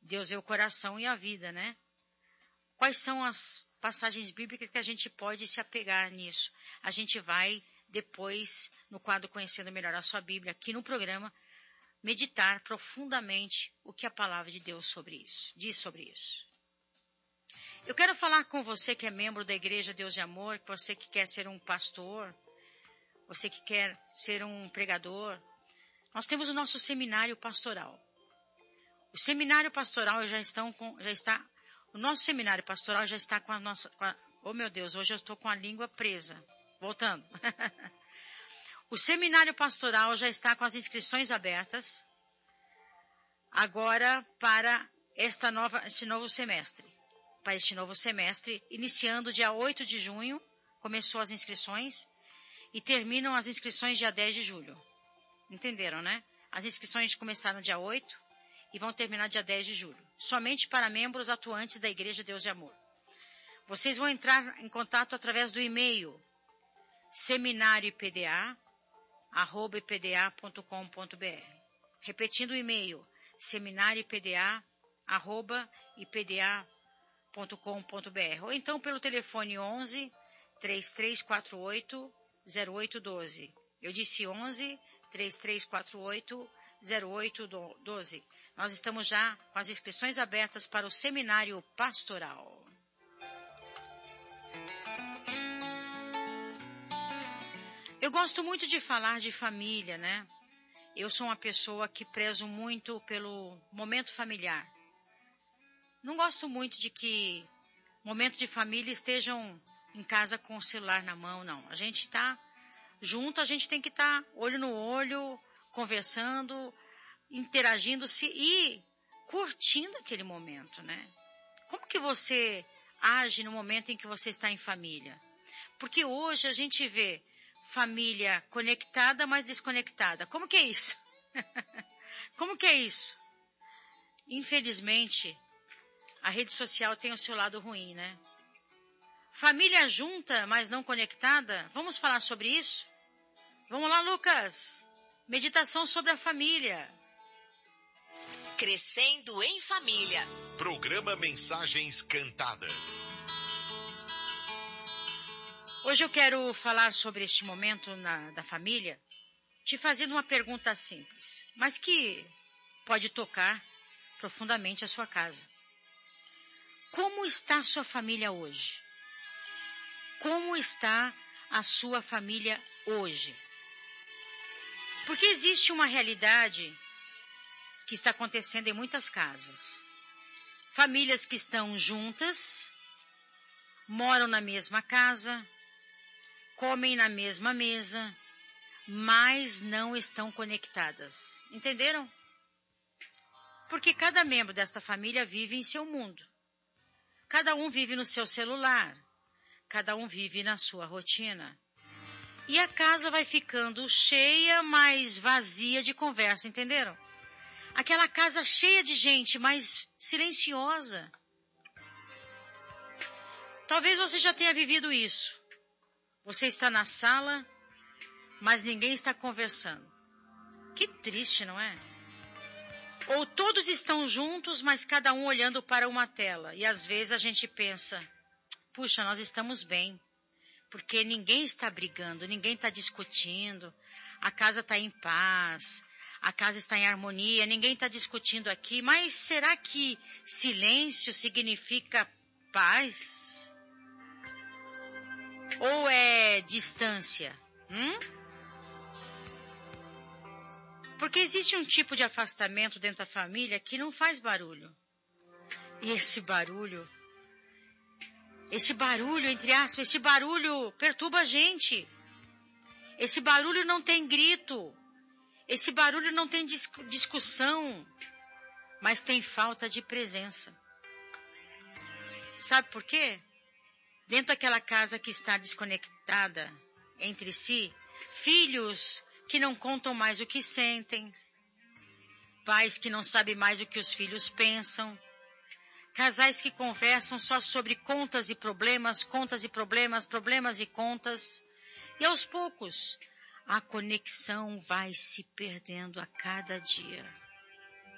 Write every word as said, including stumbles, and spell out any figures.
Deus vê o coração e a vida, né? Quais são as passagens bíblicas que a gente pode se apegar nisso? A gente vai depois, no quadro Conhecendo Melhor a Sua Bíblia, aqui no programa, meditar profundamente o que a palavra de Deus sobre isso, diz sobre isso. Eu quero falar com você que é membro da Igreja Deus de Amor, você que quer ser um pastor, você que quer ser um pregador. Nós temos o nosso seminário pastoral. O seminário pastoral já, estão com, já está, o nosso seminário pastoral já está com a nossa, com a, oh meu Deus, hoje eu estou com a língua presa. Voltando. O seminário pastoral já está com as inscrições abertas, agora para esta nova, esse novo semestre. Para este novo semestre, iniciando dia oito de junho, começou as inscrições e terminam as inscrições dia dez de julho. Entenderam, né? As inscrições começaram dia oito e vão terminar dia dez de julho. Somente para membros atuantes da Igreja Deus de Amor. Vocês vão entrar em contato através do e-mail seminariopda arroba ipda ponto com ponto br. Repetindo o e-mail, seminariopda arroba ipda ponto com ponto br. Ou então pelo telefone onze, três três quatro oito, zero oito um dois. Eu disse onze, três três quatro oito, zero oito um dois. Nós estamos já com as inscrições abertas para o seminário pastoral. Eu gosto muito de falar de família, né? Eu sou uma pessoa que prezo muito pelo momento familiar. Não gosto muito de que momentos de família estejam em casa com o celular na mão, não. A gente está junto, a gente tem que estar olho no olho, conversando, interagindo-se e curtindo aquele momento, né? Como que você age no momento em que você está em família? Porque hoje a gente vê família conectada, mas desconectada. Como que é isso? Como que é isso? Infelizmente, a rede social tem o seu lado ruim, né? Família junta, mas não conectada? Vamos falar sobre isso? Vamos lá, Lucas. Meditação sobre a família. Crescendo em Família. Programa Mensagens Cantadas. Hoje eu quero falar sobre este momento na, da família, te fazendo uma pergunta simples, mas que pode tocar profundamente a sua casa. Como está a sua família hoje? Como está a sua família hoje? Porque existe uma realidade que está acontecendo em muitas casas. Famílias que estão juntas, moram na mesma casa, comem na mesma mesa, mas não estão conectadas. Entenderam? Porque cada membro desta família vive em seu mundo. Cada um vive no seu celular. Cada um vive na sua rotina. E a casa vai ficando cheia, mas vazia de conversa, entenderam? Aquela casa cheia de gente, mas silenciosa. Talvez você já tenha vivido isso. Você está na sala, mas ninguém está conversando. Que triste, não é? Ou todos estão juntos, mas cada um olhando para uma tela. E às vezes a gente pensa, puxa, nós estamos bem. Porque ninguém está brigando, ninguém está discutindo. A casa está em paz, a casa está em harmonia, ninguém está discutindo aqui. Mas será que silêncio significa paz? Ou é distância? Hum? Porque existe um tipo de afastamento dentro da família que não faz barulho. E esse barulho, esse barulho, entre aspas, esse barulho perturba a gente. Esse barulho não tem grito. Esse barulho não tem dis- discussão. Mas tem falta de presença. Sabe por quê? Dentro daquela casa que está desconectada entre si, filhos que não contam mais o que sentem, pais que não sabem mais o que os filhos pensam, casais que conversam só sobre contas e problemas, contas e problemas, problemas e contas, e aos poucos a conexão vai se perdendo a cada dia.